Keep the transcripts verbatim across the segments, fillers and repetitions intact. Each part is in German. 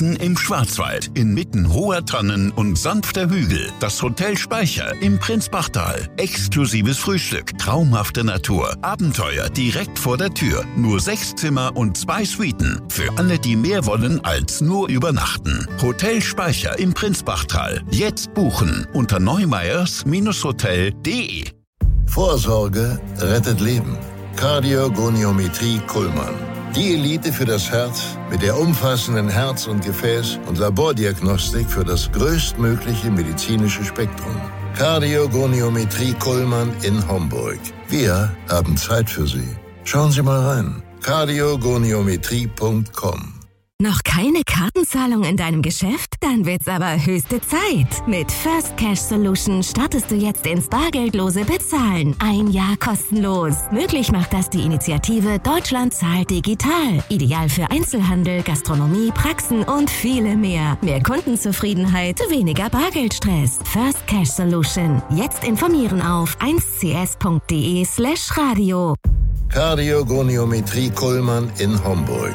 Mitten im Schwarzwald, inmitten hoher Tannen und sanfter Hügel. Das Hotel Speicher im Prinzbachtal. Exklusives Frühstück, traumhafte Natur, Abenteuer direkt vor der Tür. Nur sechs Zimmer und zwei Suiten. Für alle, die mehr wollen als nur übernachten. Hotel Speicher im Prinzbachtal. Jetzt buchen unter neumeyers Hotel punkt de. Vorsorge rettet Leben. Kardiogoniometrie Kullmann. Die Elite für das Herz mit der umfassenden Herz- und Gefäß- und Labordiagnostik für das größtmögliche medizinische Spektrum. Kardiogoniometrie Kullmann in Homburg. Wir haben Zeit für Sie. Schauen Sie mal rein. kardiogoniometrie punkt com. Noch keine Kartenzahlung in deinem Geschäft? Dann wird's aber höchste Zeit. Mit First Cash Solution startest du jetzt ins bargeldlose Bezahlen. Ein Jahr kostenlos. Möglich macht das die Initiative Deutschland zahlt digital. Ideal für Einzelhandel, Gastronomie, Praxen und viele mehr. Mehr Kundenzufriedenheit, weniger Bargeldstress. First Cash Solution. Jetzt informieren auf eins c s punkt de slash radio. Kardiogoniometrie Kullmann in Homburg.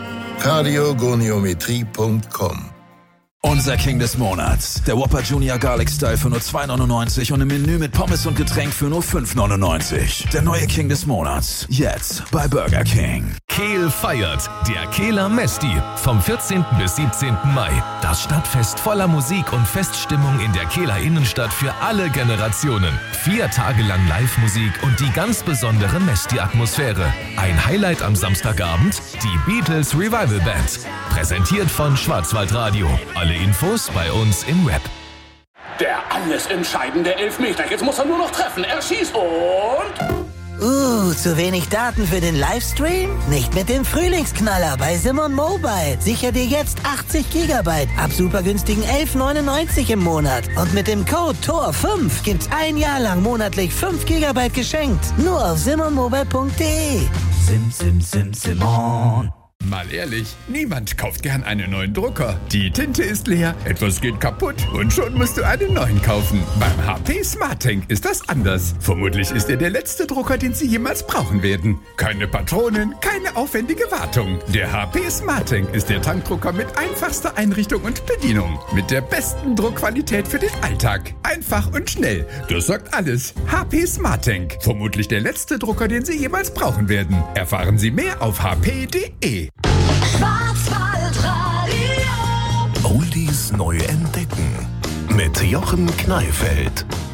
kardiogoniometrie punkt com. Unser King des Monats. Der Whopper Junior Garlic Style für nur zwei neunundneunzig und im Menü mit Pommes und Getränk für nur fünf neunundneunzig. Der neue King des Monats. Jetzt bei Burger King. Kehl feiert. Der Kehler Mesti. Vom vierzehnten bis siebzehnten Mai. Das Stadtfest voller Musik und Feststimmung in der Kehler Innenstadt für alle Generationen. Vier Tage lang Live-Musik und die ganz besondere Mesti-Atmosphäre. Ein Highlight am Samstagabend, die Beatles Revival Band. Präsentiert von Schwarzwaldradio. Alle Infos bei uns im Web. Der alles entscheidende Elfmeter. Jetzt muss er nur noch treffen. Er schießt und... Uh, zu wenig Daten für den Livestream? Nicht mit dem Frühlingsknaller bei Simon Mobile. Sicher dir jetzt achtzig Gigabyte ab super günstigen elf neunundneunzig im Monat. Und mit dem Code T O R fünf gibt's ein Jahr lang monatlich fünf Gigabyte geschenkt. Nur auf simon mobile punkt de. Sim, sim, sim, Simon. Mal ehrlich, niemand kauft gern einen neuen Drucker. Die Tinte ist leer, etwas geht kaputt und schon musst du einen neuen kaufen. Beim H P SmartTank ist das anders. Vermutlich ist er der letzte Drucker, den Sie jemals brauchen werden. Keine Patronen, keine aufwendige Wartung. Der H P SmartTank ist der Tankdrucker mit einfachster Einrichtung und Bedienung. Mit der besten Druckqualität für den Alltag. Einfach und schnell. Das sagt alles. H P SmartTank. Vermutlich der letzte Drucker, den Sie jemals brauchen werden. Erfahren Sie mehr auf h p punkt de. Schwarzwaldradio. Oldies neu entdecken mit Jochen Kneifeld.